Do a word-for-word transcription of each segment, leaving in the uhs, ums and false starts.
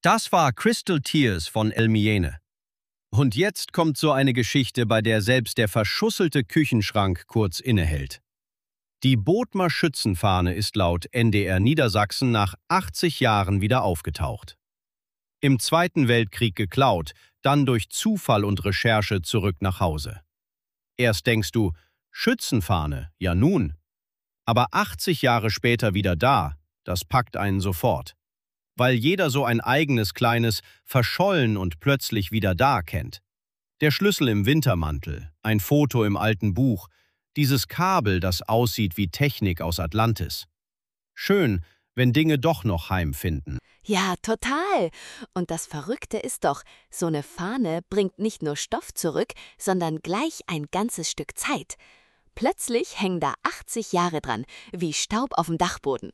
Das war Crystal Tears von Elmiene. Und jetzt kommt so eine Geschichte, bei der selbst der verschusselte Küchenschrank kurz innehält. Die Bothmer Schützenfahne ist laut N D R Niedersachsen nach achtzig Jahren wieder aufgetaucht. Im Zweiten Weltkrieg geklaut, dann durch Zufall und Recherche zurück nach Hause. Erst denkst du, Schützenfahne, ja nun. Aber achtzig Jahre später wieder da, das packt einen sofort. Weil jeder so ein eigenes kleines Verschollen und plötzlich wieder da kennt. Der Schlüssel im Wintermantel, ein Foto im alten Buch, dieses Kabel, das aussieht wie Technik aus Atlantis. Schön, wenn Dinge doch noch Heim finden. Ja, total. Und das Verrückte ist doch, so eine Fahne bringt nicht nur Stoff zurück, sondern gleich ein ganzes Stück Zeit. Plötzlich hängen da achtzig Jahre dran, wie Staub auf dem Dachboden.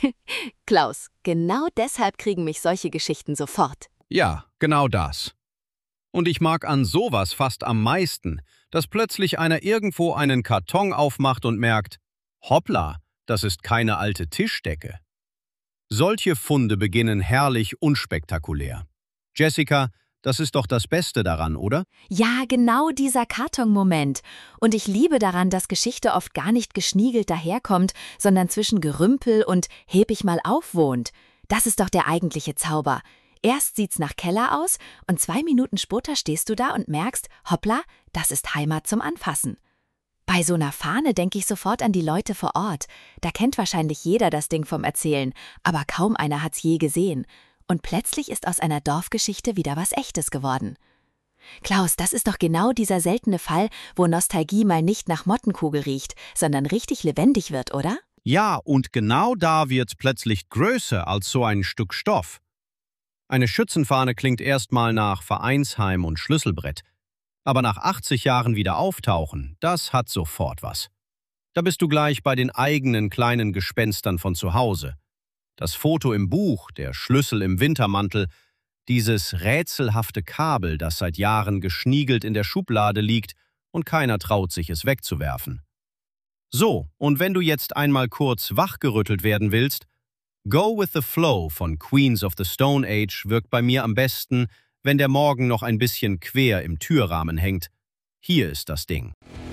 Klaus, genau deshalb kriegen mich solche Geschichten sofort. Ja, genau das. Und ich mag an sowas fast am meisten, dass plötzlich einer irgendwo einen Karton aufmacht und merkt, hoppla, das ist keine alte Tischdecke. Solche Funde beginnen herrlich unspektakulär. Jessica, das ist doch das Beste daran, oder? Ja, genau dieser Kartonmoment. Und ich liebe daran, dass Geschichte oft gar nicht geschniegelt daherkommt, sondern zwischen Gerümpel und heb ich mal auf wohnt. Das ist doch der eigentliche Zauber. Erst sieht's nach Keller aus und zwei Minuten später stehst du da und merkst, hoppla, das ist Heimat zum Anfassen. Bei so einer Fahne denke ich sofort an die Leute vor Ort. Da kennt wahrscheinlich jeder das Ding vom Erzählen, aber kaum einer hat's je gesehen. Und plötzlich ist aus einer Dorfgeschichte wieder was Echtes geworden. Klaus, das ist doch genau dieser seltene Fall, wo Nostalgie mal nicht nach Mottenkugel riecht, sondern richtig lebendig wird, oder? Ja, und genau da wird's plötzlich größer als so ein Stück Stoff. Eine Schützenfahne klingt erstmal nach Vereinsheim und Schlüsselbrett. Aber nach achtzig Jahren wieder auftauchen, das hat sofort was. Da bist du gleich bei den eigenen kleinen Gespenstern von zu Hause. Das Foto im Buch, der Schlüssel im Wintermantel, dieses rätselhafte Kabel, das seit Jahren geschniegelt in der Schublade liegt und keiner traut sich, es wegzuwerfen. So, und wenn du jetzt einmal kurz wachgerüttelt werden willst, Go with the Flow von Queens of the Stone Age wirkt bei mir am besten, wenn der Morgen noch ein bisschen quer im Türrahmen hängt. Hier ist das Ding.